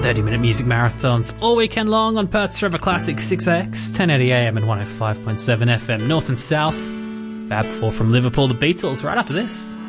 30-minute music marathons all weekend long on Perth's Forever Classic 6X, 1080am and 105.7 FM North and South. Fab 4 from Liverpool, the Beatles, right after this.